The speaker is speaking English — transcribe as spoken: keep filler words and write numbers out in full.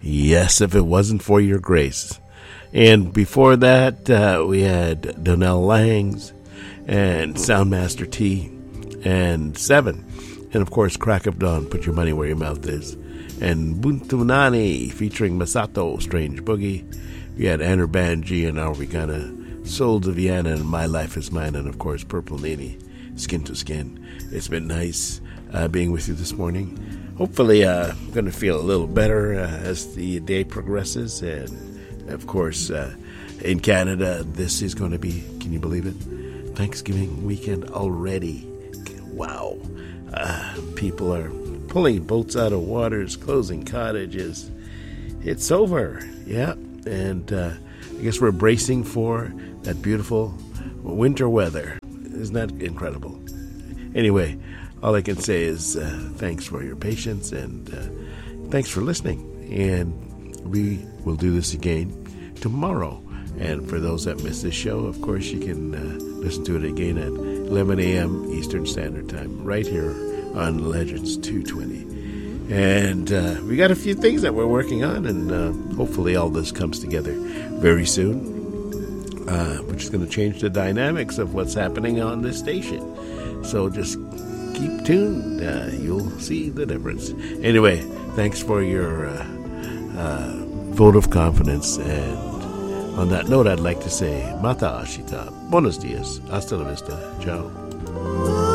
Yes, if it wasn't for your grace. And before that, uh, we had Donnell Langs and Soundmaster T and Seven. And, of course, Crack of Dawn, Put Your Money Where Your Mouth Is. And Buntunani featuring Masato, Strange Boogie. We had Anner Banji and Arvigana, Soul to Vienna, and My Life Is Mine. And, of course, Purple Nini, Skin to Skin. It's been nice uh, being with you this morning. Hopefully, uh, I'm going to feel a little better uh, as the day progresses. And, of course, uh, in Canada, this is going to be, can you believe it? Thanksgiving weekend already. Wow. Uh, people are pulling boats out of waters, closing cottages. It's over. Yeah. And uh, I guess we're bracing for that beautiful winter weather. Isn't that incredible? Anyway, all I can say is uh, thanks for your patience and uh, thanks for listening. And we will do this again tomorrow. And for those that missed this show, of course, you can uh, listen to it again at eleven a.m. Eastern Standard Time, right here on Legends two twenty. And uh, we got a few things that we're working on, and uh, hopefully all this comes together very soon, uh, which is going to change the dynamics of what's happening on this station. So just keep tuned. Uh, you'll see the difference. Anyway, thanks for your uh, uh, vote of confidence. And on that note, I'd like to say, Mata Ashita, Buenos dias, hasta la vista, ciao.